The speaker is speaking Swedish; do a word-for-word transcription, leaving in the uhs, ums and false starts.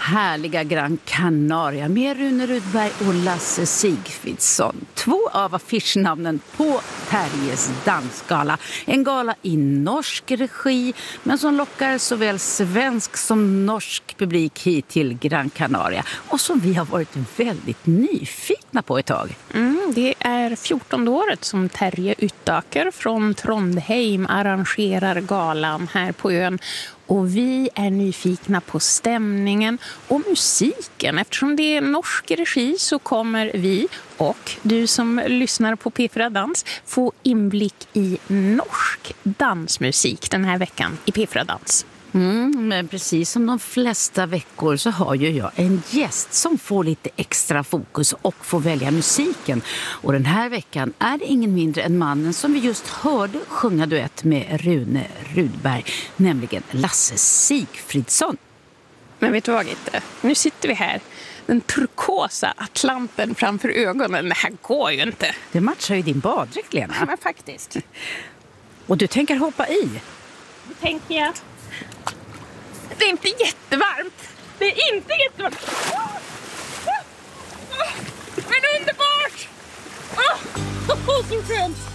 härliga Gran Canaria med Rune Rudberg och Lasse Sigfridsson. Två av affischnamnen på Terjes dansgala. En gala i norsk regi men som lockar såväl svensk som norsk publik hit till Gran Canaria. Och som vi har varit väldigt nyfikna på ett tag. Mm, det är fjortonde året som Terje Utöker från Trondheim arrangerar galan här på ön. Och vi är nyfikna på stämningen och musiken. Eftersom det är norsk regi så kommer vi och du som lyssnar på P fyra Dans få inblick i norsk dansmusik den här veckan i P fyra Dans. Mm, men precis som de flesta veckor så har ju jag en gäst som får lite extra fokus och får välja musiken. Och den här veckan är det ingen mindre än mannen som vi just hörde sjunga duett med Rune Rudberg, nämligen Lasse Sigfridsson. Men vet du vad, Gitte? Nu sitter vi här. Den turkosa Atlanten framför ögonen. Det här går ju inte. Det matchar ju din baddräkt, Lena. Ja, men faktiskt. Och du tänker hoppa i? Det tänker jag. Det är inte jättevarmt. Det är inte jättevarmt. Men underbart! Oh, så skönt!